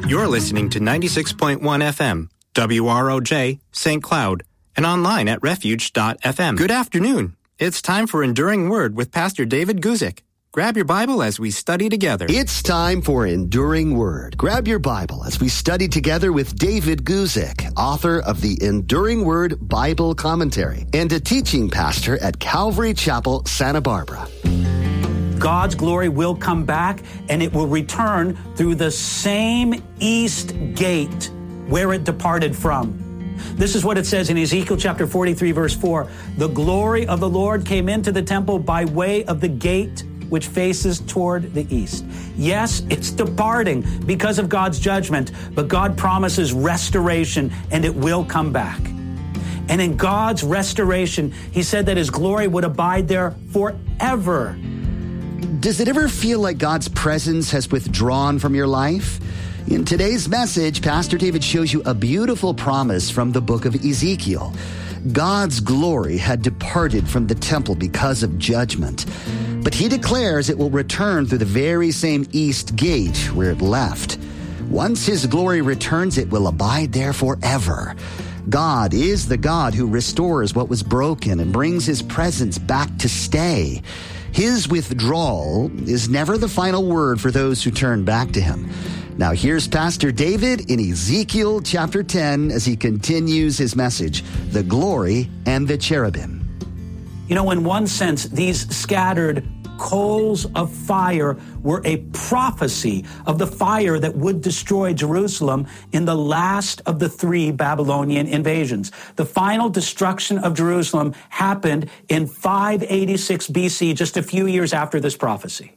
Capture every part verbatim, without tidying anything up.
You're listening to ninety-six point one F M, W R O J, Saint Cloud, and online at refuge dot f m. Good afternoon. It's time for Enduring Word with Pastor David Guzik. Grab your Bible as we study together. It's time for Enduring Word. Grab your Bible as we study together with David Guzik, author of the Enduring Word Bible Commentary and a teaching pastor at Calvary Chapel, Santa Barbara. God's glory will come back, and it will return through the same east gate where it departed from. This is what it says in Ezekiel chapter forty-three, verse four. The glory of the Lord came into the temple by way of the gate which faces toward the east. Yes, it's departing because of God's judgment, but God promises restoration, and it will come back. And in God's restoration, he said that his glory would abide there forever. Does it ever feel like God's presence has withdrawn from your life? In today's message, Pastor David shows you a beautiful promise from the book of Ezekiel. God's glory had departed from the temple because of judgment, but he declares it will return through the very same east gate where it left. Once his glory returns, it will abide there forever. God is the God who restores what was broken and brings his presence back to stay. His withdrawal is never the final word for those who turn back to him. Now here's Pastor David in Ezekiel chapter ten as he continues his message, The Glory and the Cherubim. You know, in one sense, these scattered coals of fire were a prophecy of the fire that would destroy Jerusalem in the last of the three Babylonian invasions. The final destruction of Jerusalem happened in five eighty-six B C, just a few years after this prophecy.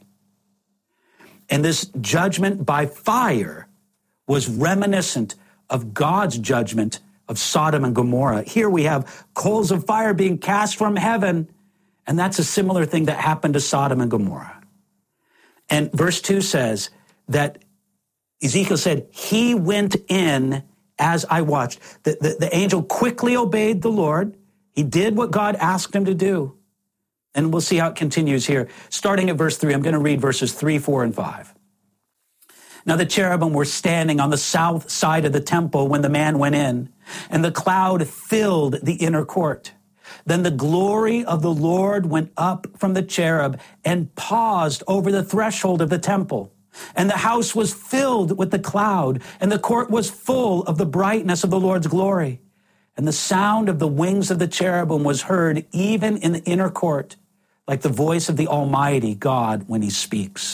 And this judgment by fire was reminiscent of God's judgment of Sodom and Gomorrah. Here we have coals of fire being cast from heaven, and that's a similar thing that happened to Sodom and Gomorrah. And verse two says that Ezekiel said, he went in as I watched. The, the, the angel quickly obeyed the Lord. He did what God asked him to do. And we'll see how it continues here. Starting at verse three, I'm going to read verses three, four, and five. Now the cherubim were standing on the south side of the temple when the man went in, and the cloud filled the inner court. Then the glory of the Lord went up from the cherub and paused over the threshold of the temple. And the house was filled with the cloud, and the court was full of the brightness of the Lord's glory. And the sound of the wings of the cherubim was heard even in the inner court, like the voice of the Almighty God when he speaks.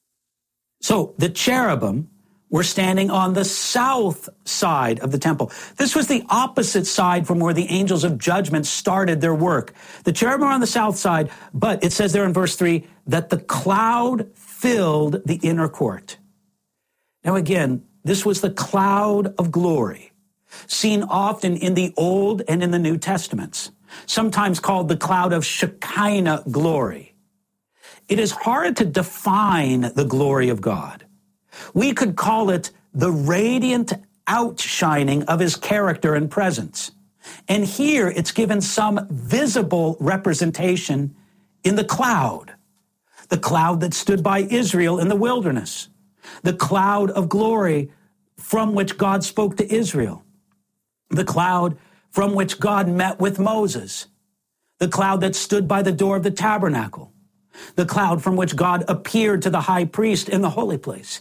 So the cherubim were standing on the south side of the temple. This was the opposite side from where the angels of judgment started their work. The cherubim are on the south side, but it says there in verse three that the cloud filled the inner court. Now again, this was the cloud of glory, seen often in the Old and in the New Testaments, sometimes called the cloud of Shekinah glory. It is hard to define the glory of God. We could call it the radiant outshining of his character and presence. And here it's given some visible representation in the cloud, the cloud that stood by Israel in the wilderness, the cloud of glory from which God spoke to Israel, the cloud from which God met with Moses, the cloud that stood by the door of the tabernacle, the cloud from which God appeared to the high priest in the holy place.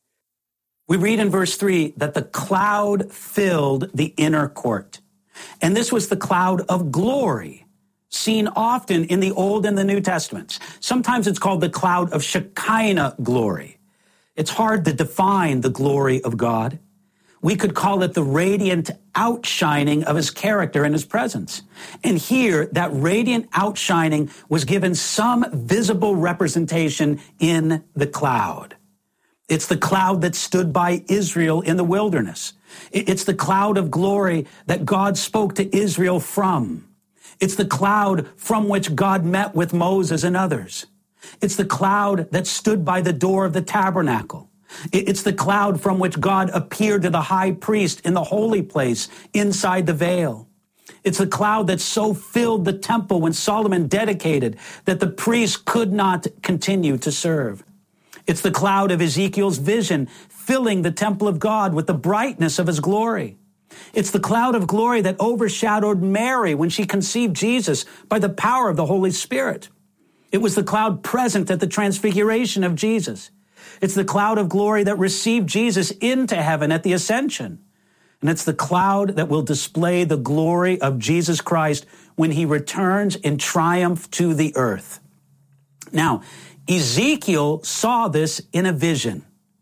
We read in verse three that the cloud filled the inner court. And this was the cloud of glory, seen often in the Old and the New Testaments. Sometimes it's called the cloud of Shekinah glory. It's hard to define the glory of God. We could call it the radiant outshining of his character and his presence. And here, that radiant outshining was given some visible representation in the cloud. It's the cloud that stood by Israel in the wilderness. It's the cloud of glory that God spoke to Israel from. It's the cloud from which God met with Moses and others. It's the cloud that stood by the door of the tabernacle. It's the cloud from which God appeared to the high priest in the holy place inside the veil. It's the cloud that so filled the temple when Solomon dedicated that the priests could not continue to serve. It's the cloud of Ezekiel's vision, filling the temple of God with the brightness of his glory. It's the cloud of glory that overshadowed Mary when she conceived Jesus by the power of the Holy Spirit. It was the cloud present at the transfiguration of Jesus. It's the cloud of glory that received Jesus into heaven at the ascension. And it's the cloud that will display the glory of Jesus Christ when he returns in triumph to the earth. Now, Ezekiel saw this in a vision.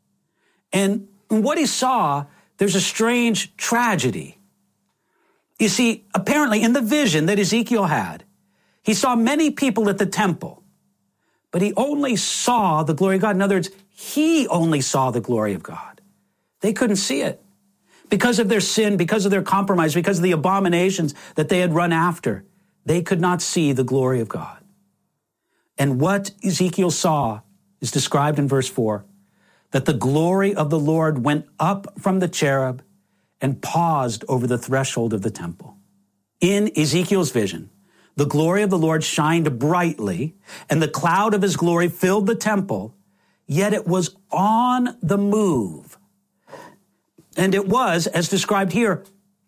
And what he saw, there's a strange tragedy. You see, apparently in the vision that Ezekiel had, he saw many people at the temple, but he only saw the glory of God. In other words, he only saw the glory of God. They couldn't see it because of their sin, because of their compromise, because of the abominations that they had run after. They could not see the glory of God. And what Ezekiel saw is described in verse four, that the glory of the Lord went up from the cherub and paused over the threshold of the temple. In Ezekiel's vision, the glory of the Lord shined brightly, and the cloud of his glory filled the temple, yet it was on the move. And it was, as described here,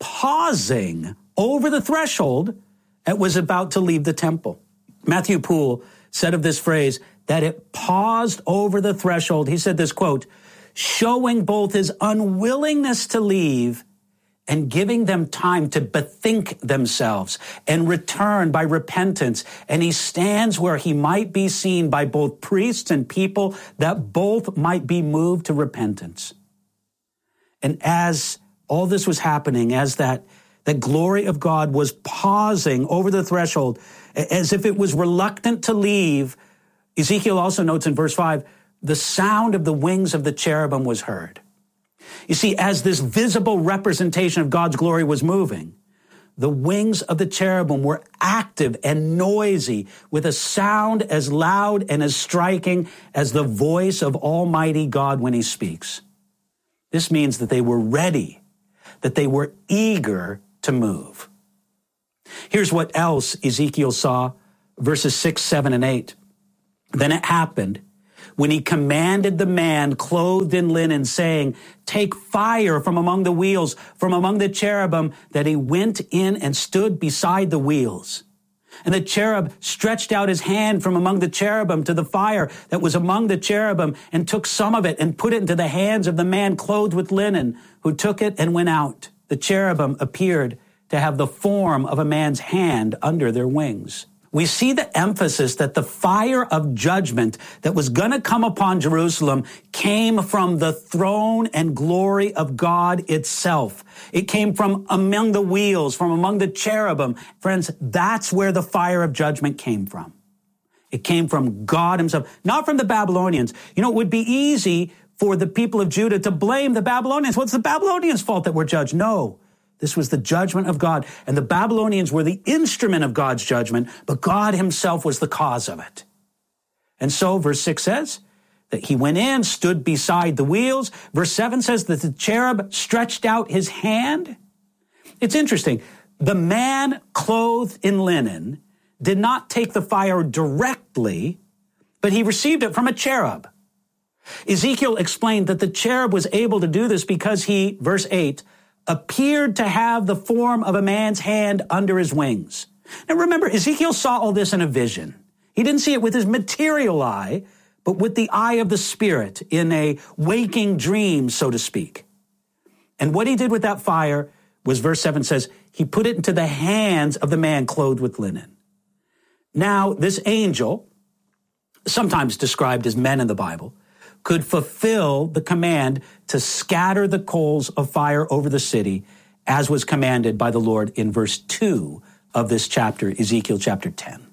pausing over the threshold and was about to leave the temple. Matthew Poole said of this phrase that it paused over the threshold. He said this, quote, showing both his unwillingness to leave and giving them time to bethink themselves and return by repentance. And he stands where he might be seen by both priests and people, that both might be moved to repentance. And as all this was happening, as that the glory of God was pausing over the threshold, as if it was reluctant to leave, Ezekiel also notes in verse five, the sound of the wings of the cherubim was heard. You see, as this visible representation of God's glory was moving, the wings of the cherubim were active and noisy with a sound as loud and as striking as the voice of Almighty God when he speaks. This means that they were ready, that they were eager to move. Here's what else Ezekiel saw, verses six, seven, and eight. Then it happened when he commanded the man clothed in linen, saying, take fire from among the wheels, from among the cherubim, that he went in and stood beside the wheels. And the cherub stretched out his hand from among the cherubim to the fire that was among the cherubim, and took some of it and put it into the hands of the man clothed with linen, who took it and went out. The cherubim appeared to have the form of a man's hand under their wings. We see the emphasis that the fire of judgment that was going to come upon Jerusalem came from the throne and glory of God itself. It came from among the wheels, from among the cherubim. Friends, that's where the fire of judgment came from. It came from God himself, not from the Babylonians. You know, it would be easy for the people of Judah to blame the Babylonians. Well, it's the Babylonians' fault that we're judged. No. This was the judgment of God, and the Babylonians were the instrument of God's judgment, but God himself was the cause of it. And so verse six says that he went in, stood beside the wheels. Verse seven says that the cherub stretched out his hand. It's interesting. The man clothed in linen did not take the fire directly, but he received it from a cherub. Ezekiel explained that the cherub was able to do this because he, verse eight, appeared to have the form of a man's hand under his wings. Now remember, Ezekiel saw all this in a vision. He didn't see it with his material eye, but with the eye of the Spirit in a waking dream, so to speak. And what he did with that fire was, verse seven says, he put it into the hands of the man clothed with linen. Now, this angel, sometimes described as men in the Bible, could fulfill the command to scatter the coals of fire over the city, as was commanded by the Lord in verse two of this chapter, Ezekiel chapter ten.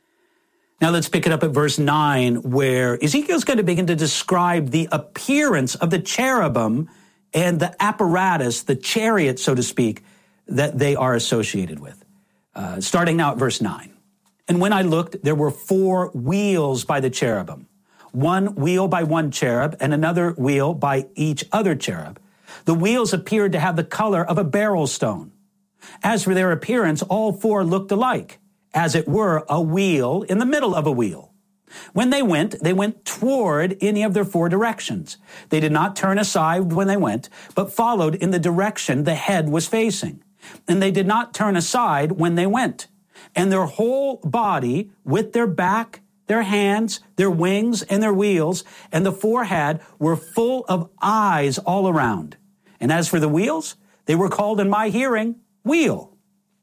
Now let's pick it up at verse nine, where Ezekiel's going to begin to describe the appearance of the cherubim and the apparatus, the chariot, so to speak, that they are associated with. Uh, starting now at verse nine. And when I looked, there were four wheels by the cherubim, one wheel by one cherub and another wheel by each other cherub. The wheels appeared to have the color of a beryl stone. As for their appearance, all four looked alike, as it were a wheel in the middle of a wheel. When they went, they went toward any of their four directions. They did not turn aside when they went, but followed in the direction the head was facing. And they did not turn aside when they went. And their whole body, with their back, their hands, their wings, and their wheels, and the forehead were full of eyes all around. And as for the wheels, they were called in my hearing, wheel.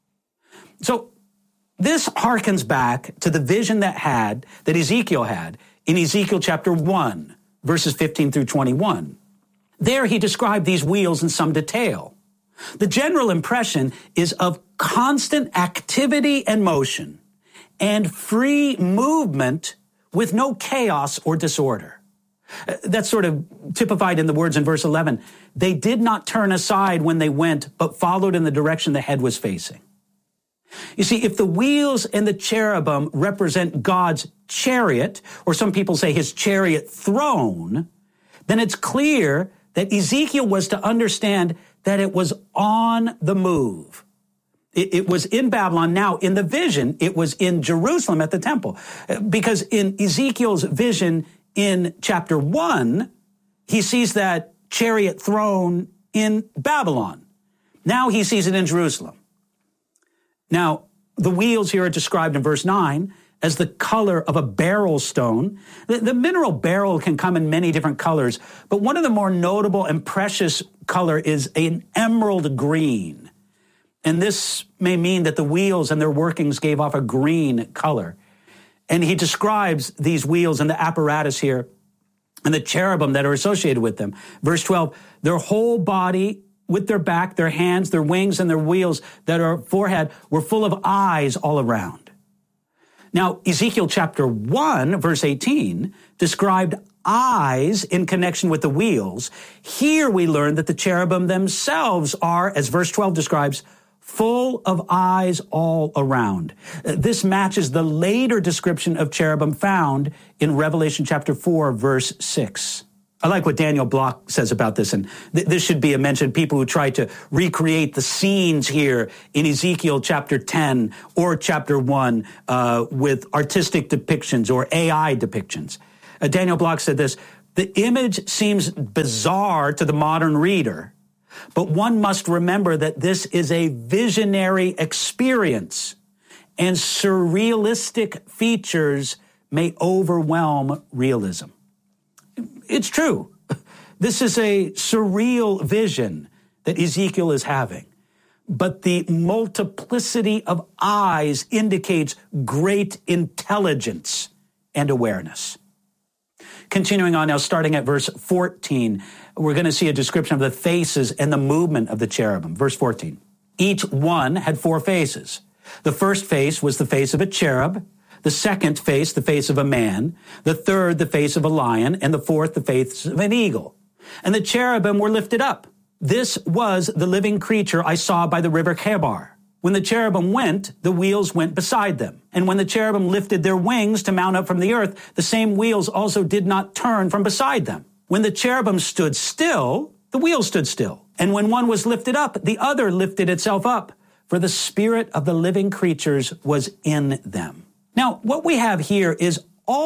So this harkens back to the vision that had, that Ezekiel had in Ezekiel chapter one, verses fifteen through twenty-one. There he described these wheels in some detail. The general impression is of constant activity and motion and free movement with no chaos or disorder. That's sort of typified in the words in verse eleven. They did not turn aside when they went, but followed in the direction the head was facing. You see, if the wheels and the cherubim represent God's chariot, or some people say his chariot throne, then it's clear that Ezekiel was to understand that it was on the move. It, it was in Babylon. Now, in the vision, it was in Jerusalem at the temple. Because in Ezekiel's vision in chapter one, he sees that chariot throne in Babylon. Now he sees it in Jerusalem. Now, the wheels here are described in verse nine as the color of a beryl stone. The, the mineral beryl can come in many different colors, but one of the more notable and precious color is an emerald green. And this may mean that the wheels and their workings gave off a green color. And he describes these wheels and the apparatus here and the cherubim that are associated with them. Verse twelve, their whole body with their back, their hands, their wings, and their wheels that are forehead were full of eyes all around. Now, Ezekiel chapter one, verse eighteen, described eyes in connection with the wheels. Here we learn that the cherubim themselves are, as verse twelve describes, full of eyes all around. This matches the later description of cherubim found in Revelation chapter four, verse six. I like what Daniel Block says about this, and th- this should be a mention. People who try to recreate the scenes here in Ezekiel chapter ten or chapter one uh, with artistic depictions or A I depictions. Uh, Daniel Block said this, the image seems bizarre to the modern reader, but one must remember that this is a visionary experience, and surrealistic features may overwhelm realism. It's true. This is a surreal vision that Ezekiel is having. But the multiplicity of eyes indicates great intelligence and awareness. Continuing on now, starting at verse fourteen, we're going to see a description of the faces and the movement of the cherubim. Verse fourteen, each one had four faces. The first face was the face of a cherub. The second face, the face of a man. The third, the face of a lion. And the fourth, the face of an eagle. And the cherubim were lifted up. This was the living creature I saw by the river Chebar. When the cherubim went, the wheels went beside them. And when the cherubim lifted their wings to mount up from the earth, the same wheels also did not turn from beside them. When the cherubim stood still, the wheels stood still. And when one was lifted up, the other lifted itself up, for the spirit of the living creatures was in them. Now, what we have here is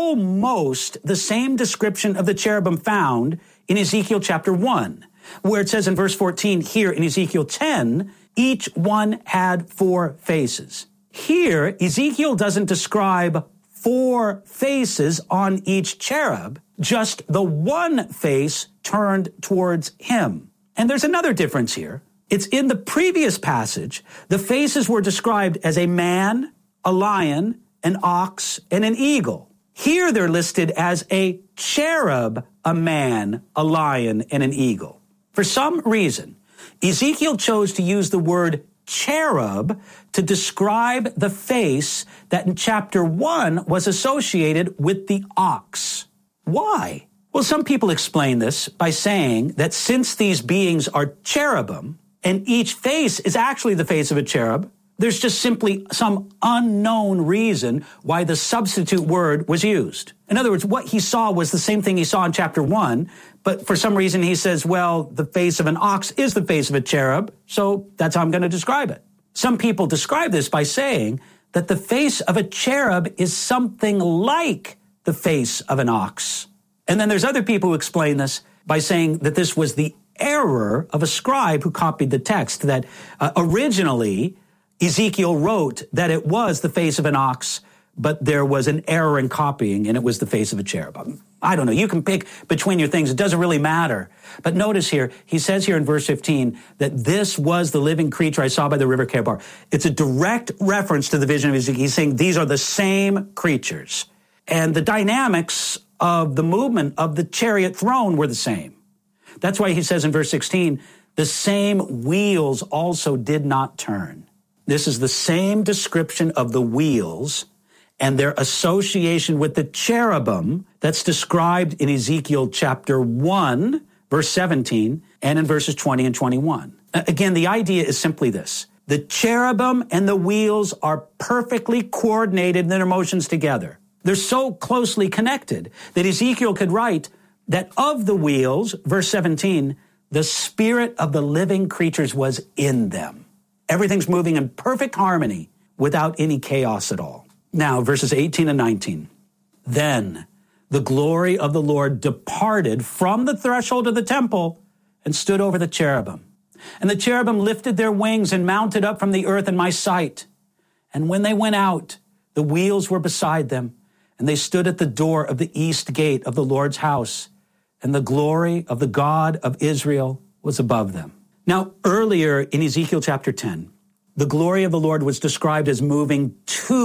almost the same description of the cherubim found in Ezekiel chapter one, where it says in verse fourteen, here in Ezekiel ten, each one had four faces. Here, Ezekiel doesn't describe four faces on each cherub, just the one face turned towards him. And there's another difference here. It's in the previous passage, the faces were described as a man, a lion, an ox, and an eagle. Here they're listed as a cherub, a man, a lion, and an eagle. For some reason, Ezekiel chose to use the word cherub to describe the face that in chapter one was associated with the ox. Why? Well, some people explain this by saying that since these beings are cherubim, and each face is actually the face of a cherub, there's just simply some unknown reason why the substitute word was used. In other words, what he saw was the same thing he saw in chapter one, but for some reason he says, well, the face of an ox is the face of a cherub, so that's how I'm going to describe it. Some people describe this by saying that the face of a cherub is something like the face of an ox. And then there's other people who explain this by saying that this was the error of a scribe who copied the text, that uh, originally Ezekiel wrote that it was the face of an ox, but there was an error in copying, and it was the face of a cherub. I don't know. You can pick between your things. It doesn't really matter. But notice here, he says here in verse fifteen that this was the living creature I saw by the river Chebar. It's a direct reference to the vision of Ezekiel. He's saying these are the same creatures. And the dynamics of the movement of the chariot throne were the same. That's why he says in verse sixteen, the same wheels also did not turn. This is the same description of the wheels and their association with the cherubim that's described in Ezekiel chapter one, verse seventeen, and in verses twenty and twenty-one. Again, the idea is simply this. The cherubim and the wheels are perfectly coordinated in their motions together. They're so closely connected that Ezekiel could write that of the wheels, verse seventeen, the spirit of the living creatures was in them. Everything's moving in perfect harmony without any chaos at all. Now, verses eighteen and nineteen. Then the glory of the Lord departed from the threshold of the temple and stood over the cherubim. And the cherubim lifted their wings and mounted up from the earth in my sight. And when they went out, the wheels were beside them, and they stood at the door of the east gate of the Lord's house, and the glory of the God of Israel was above them. Now, earlier in Ezekiel chapter ten, the glory of the Lord was described as moving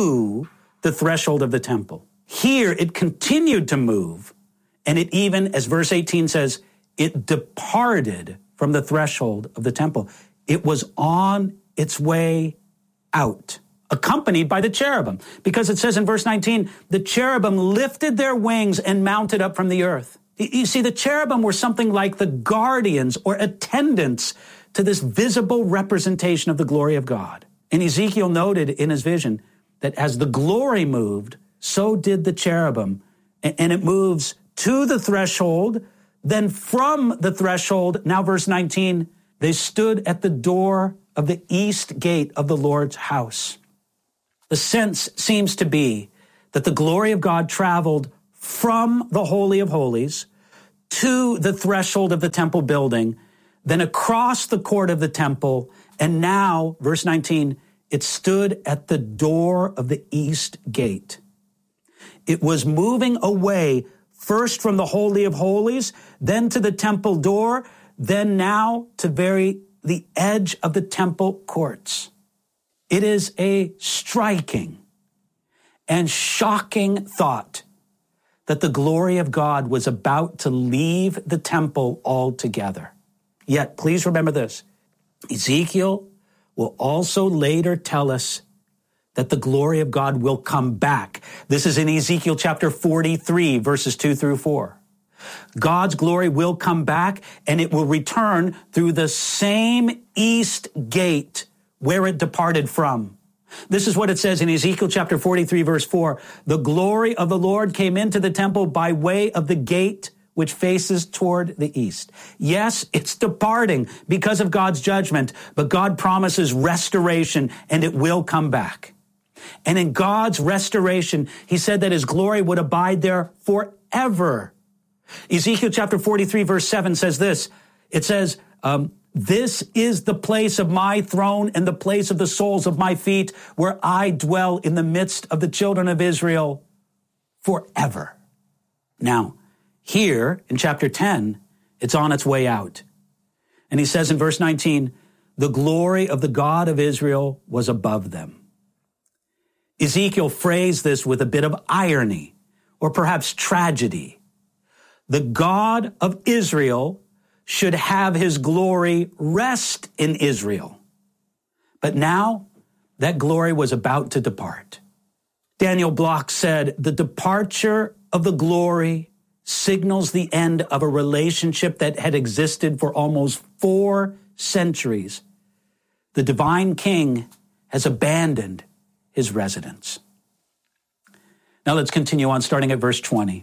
to the threshold of the temple. Here, it continued to move, and it even, as verse eighteen says, it departed from the threshold of the temple. It was on its way out, accompanied by the cherubim, because it says in verse nineteen, the cherubim lifted their wings and mounted up from the earth. You see, the cherubim were something like the guardians or attendants to this visible representation of the glory of God. And Ezekiel noted in his vision that as the glory moved, so did the cherubim. And it moves to the threshold, then from the threshold, now verse nineteen, they stood at the door of the east gate of the Lord's house. The sense seems to be that the glory of God traveled from the Holy of Holies to the threshold of the temple building, then across the court of the temple, and now, verse nineteen, it stood at the door of the east gate. It was moving away first from the Holy of Holies, then to the temple door, then now to very the edge of the temple courts. It is a striking and shocking thought that the glory of God was about to leave the temple altogether. Yet, please remember this, Ezekiel will also later tell us that the glory of God will come back. This is in Ezekiel chapter forty-three, verses two through four. God's glory will come back, and it will return through the same east gate where it departed from. This is what it says in Ezekiel chapter forty-three, verse four. The glory of the Lord came into the temple by way of the gate which faces toward the east. Yes, it's departing because of God's judgment, but God promises restoration, and it will come back. And in God's restoration, he said that his glory would abide there forever. Ezekiel chapter forty-three, verse seven says this. It says, um, this is the place of my throne and the place of the soles of my feet, where I dwell in the midst of the children of Israel forever. Now, here in chapter ten, it's on its way out. And he says in verse nineteen, the glory of the God of Israel was above them. Ezekiel phrased this with a bit of irony, or perhaps tragedy. The God of Israel should have his glory rest in Israel. But now that glory was about to depart. Daniel Block said, the departure of the glory signals the end of a relationship that had existed for almost four centuries. The divine king has abandoned his residence. Now let's continue on, starting at verse twenty.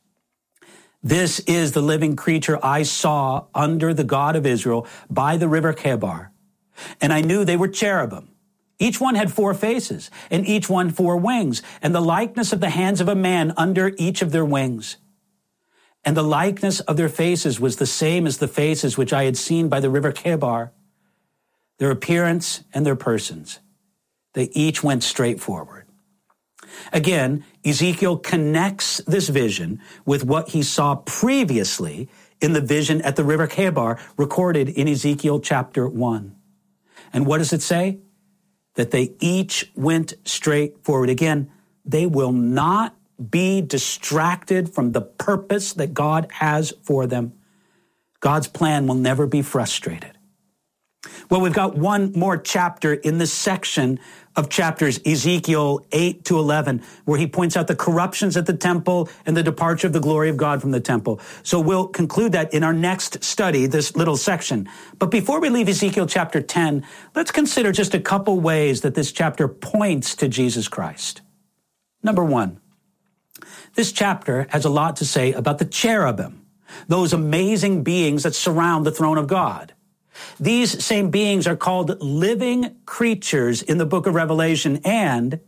This is the living creature I saw under the God of Israel by the river Chebar, and I knew they were cherubim. Each one had four faces, and each one four wings, and the likeness of the hands of a man under each of their wings. And the likeness of their faces was the same as the faces which I had seen by the river Chebar, their appearance and their persons. They each went straight forward. Again, Ezekiel connects this vision with what he saw previously in the vision at the river Chebar, recorded in Ezekiel chapter one. And what does it say? That they each went straight forward. Again, they will not be distracted from the purpose that God has for them. God's plan will never be frustrated. Well, we've got one more chapter in this section of chapters, Ezekiel eight to eleven, where he points out the corruptions at the temple and the departure of the glory of God from the temple. So we'll conclude that in our next study, this little section. But before we leave Ezekiel chapter ten, let's consider just a couple ways that this chapter points to Jesus Christ. Number one, this chapter has a lot to say about the cherubim, those amazing beings that surround the throne of God. These same beings are called living creatures in the book of Revelation, and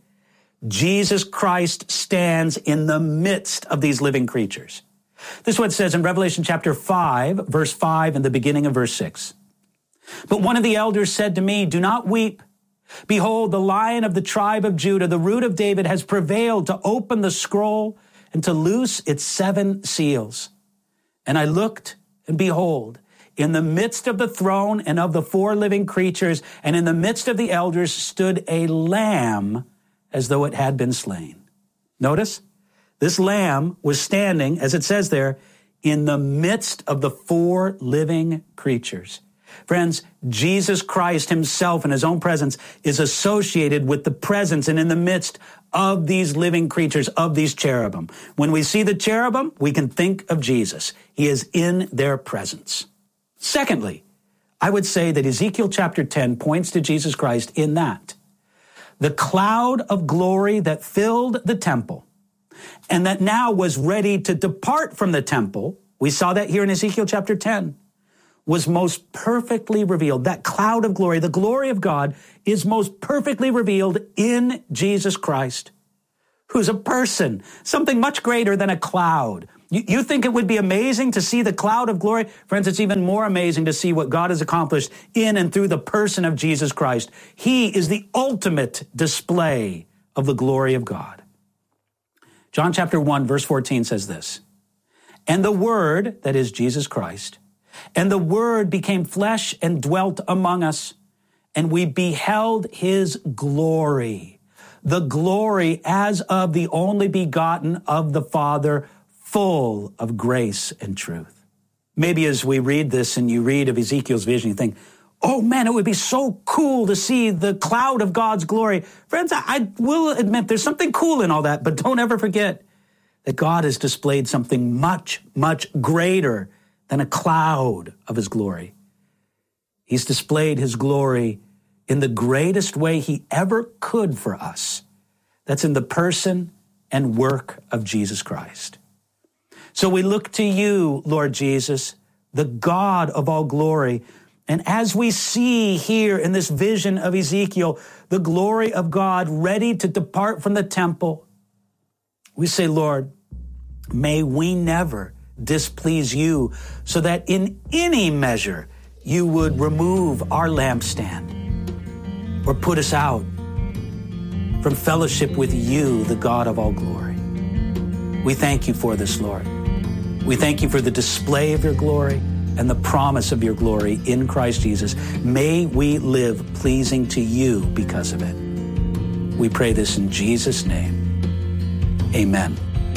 Jesus Christ stands in the midst of these living creatures. This is what it says in Revelation chapter five, verse five, and the beginning of verse six. But one of the elders said to me, "Do not weep. Behold, the Lion of the tribe of Judah, the Root of David, has prevailed to open the scroll and to loose its seven seals." And I looked, and behold, in the midst of the throne and of the four living creatures, and in the midst of the elders, stood a lamb as though it had been slain. Notice, this lamb was standing, as it says there, in the midst of the four living creatures. Friends, Jesus Christ himself in his own presence is associated with the presence and in the midst of these living creatures, of these cherubim. When we see the cherubim, we can think of Jesus. He is in their presence. Secondly, I would say that Ezekiel chapter ten points to Jesus Christ in that the cloud of glory that filled the temple and that now was ready to depart from the temple, we saw that here in Ezekiel chapter ten, was most perfectly revealed. That cloud of glory, the glory of God, is most perfectly revealed in Jesus Christ, who's a person, something much greater than a cloud. You, you think it would be amazing to see the cloud of glory? Friends, it's even more amazing to see what God has accomplished in and through the person of Jesus Christ. He is the ultimate display of the glory of God. John chapter one, verse fourteen says this, "And the Word," that is Jesus Christ, "and the Word became flesh and dwelt among us, and we beheld his glory, the glory as of the only begotten of the Father, full of grace and truth." Maybe as we read this and you read of Ezekiel's vision, you think, oh man, it would be so cool to see the cloud of God's glory. Friends, I, I will admit there's something cool in all that, but don't ever forget that God has displayed something much, much greater than a cloud of his glory. He's displayed his glory in the greatest way he ever could for us. That's in the person and work of Jesus Christ. So we look to you, Lord Jesus, the God of all glory. And as we see here in this vision of Ezekiel, the glory of God ready to depart from the temple, we say, Lord, may we never displease you, so that in any measure you would remove our lampstand or put us out from fellowship with you, the God of all glory. We thank you for this, Lord. We thank you for the display of your glory and the promise of your glory in Christ Jesus. May we live pleasing to you because of it. We pray this in Jesus' name. Amen.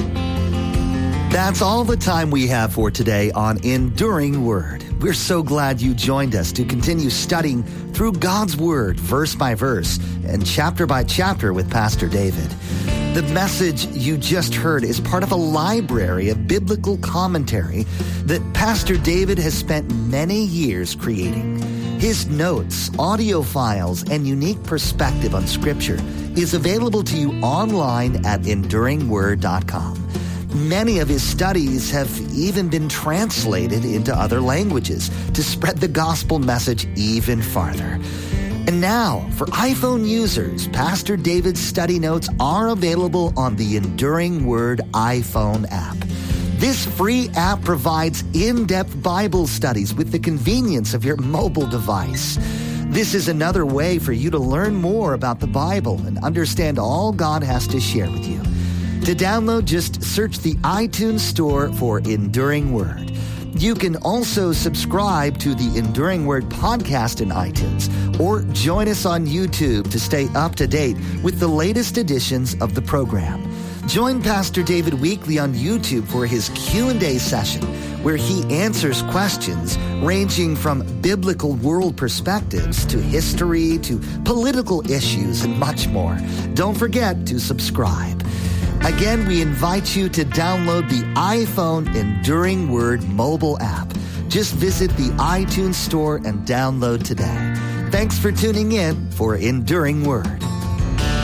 That's all the time we have for today on Enduring Word. We're so glad you joined us to continue studying through God's Word, verse by verse and chapter by chapter with Pastor David. The message you just heard is part of a library of biblical commentary that Pastor David has spent many years creating. His notes, audio files, and unique perspective on Scripture is available to you online at enduring word dot com. Many of his studies have even been translated into other languages to spread the gospel message even farther. And And now, for iPhone users, Pastor David's study notes are available on the Enduring Word iPhone app. This free app provides in-depth Bible studies with the convenience of your mobile device. This is another way for you to learn more about the Bible and understand all God has to share with you. To download, just search the iTunes Store for Enduring Word. You can also subscribe to the Enduring Word podcast in iTunes or join us on YouTube to stay up to date with the latest editions of the program. Join Pastor David weekly on YouTube for his Q and A session, where he answers questions ranging from biblical world perspectives to history to political issues and much more. Don't forget to subscribe. Again, we invite you to download the iPhone Enduring Word mobile app. Just visit the iTunes Store and download today. Thanks for tuning in for Enduring Word.